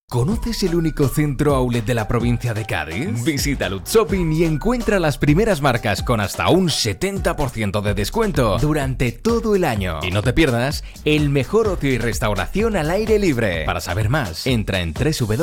¿Conoces el único centro outlet de la provincia de Cádiz? Visita Lutz Shopping y encuentra las primeras marcas con hasta un 70% de descuento durante todo el año. Y no te pierdas el mejor ocio y restauración al aire libre. Para saber más, entra en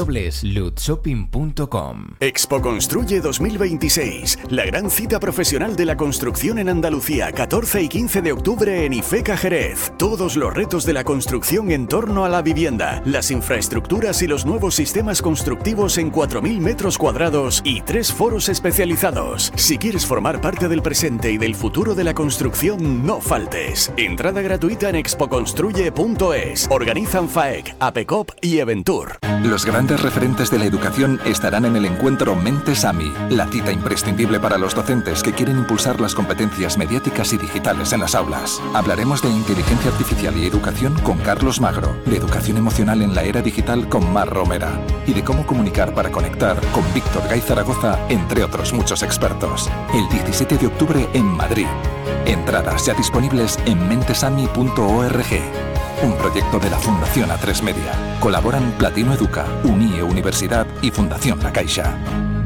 www.lutzshopping.com. Expo Construye 2026, la gran cita profesional de la construcción en Andalucía, 14 y 15 de octubre en IFECA Jerez. Todos los retos de la construcción en torno a la vivienda, las infraestructuras y los nuevos sistemas constructivos en 4.000 metros cuadrados y 3 foros especializados. Si quieres formar parte del presente y del futuro de la construcción, no faltes. Entrada gratuita en expoconstruye.es. Organizan FAEC, APECOP y Eventur. Los grandes referentes de la educación estarán en el encuentro Mentes AMI, la cita imprescindible para los docentes que quieren impulsar las competencias mediáticas y digitales en las aulas. Hablaremos de inteligencia artificial y educación con Carlos Magro, de educación emocional en la era digital con Mar Romera y de cómo comunicar para conectar con Víctor Gay Zaragoza, entre otros muchos expertos. El 17 de octubre en Madrid. Entradas ya disponibles en mentesami.org. Un proyecto de la Fundación A3 Media. Colaboran Platino Educa, UNIE Universidad y Fundación La Caixa.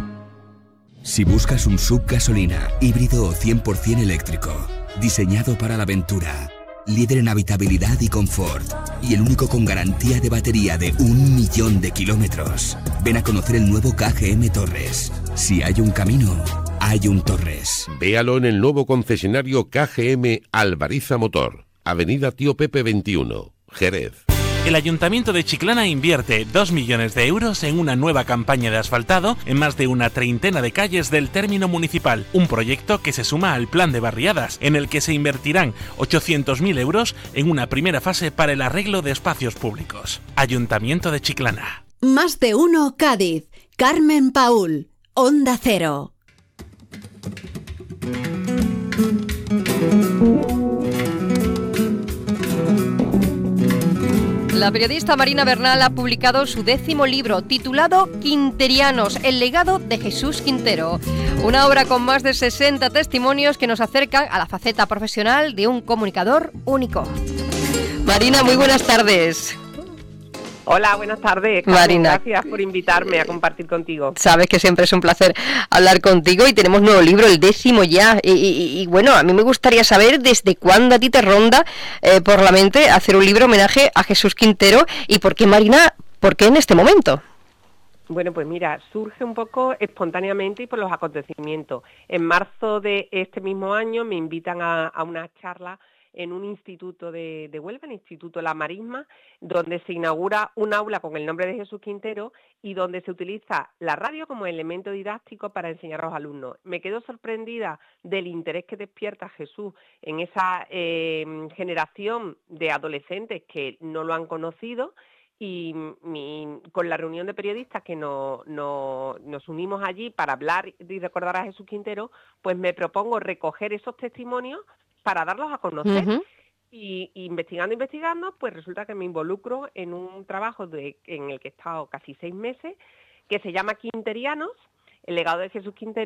Si buscas un SUV gasolina, híbrido o 100% eléctrico, diseñado para la aventura, líder en habitabilidad y confort, y el único con garantía de batería de 1.000.000 de kilómetros, ven a conocer el nuevo KGM Torres. Si hay un camino, hay un Torres. Véalo en el nuevo concesionario KGM Alvariza Motor, Avenida Tío Pepe 21, Jerez. El Ayuntamiento de Chiclana invierte 2 millones de euros en una nueva campaña de asfaltado en más de una treintena de calles del término municipal, un proyecto que se suma al plan de barriadas, en el que se invertirán 800.000 euros en una primera fase para el arreglo de espacios públicos. Ayuntamiento de Chiclana. Más de uno Cádiz. Carmen Paul, Onda Cero. La periodista Marina Bernal ha publicado su 10º libro, titulado Quinterianos, el legado de Jesús Quintero. Una obra con más de 60 testimonios que nos acercan a la faceta profesional de un comunicador único. Marina, muy buenas tardes. Hola, buenas tardes. Marina, gracias por invitarme a compartir contigo. Sabes que siempre es un placer hablar contigo y tenemos nuevo libro, el 10º ya. Y bueno, a mí me gustaría saber desde cuándo a ti te ronda por la mente hacer un libro homenaje a Jesús Quintero y por qué, Marina, por qué en este momento. Bueno, pues mira, surge un poco espontáneamente y por los acontecimientos. En marzo de este mismo año me invitan a una charla en un instituto de Huelva, el Instituto La Marisma, donde se inaugura un aula con el nombre de Jesús Quintero y donde se utiliza la radio como elemento didáctico para enseñar a los alumnos. Me quedo sorprendida del interés que despierta Jesús en esa generación de adolescentes que no lo han conocido, y con la reunión de periodistas que nos unimos allí para hablar y recordar a Jesús Quintero, pues me propongo recoger esos testimonios para darlos a conocer. Uh-huh. Y investigando, pues resulta que me involucro en un trabajo en el que he estado casi 6 meses, que se llama Quinterianos, el legado de Jesús Quintero,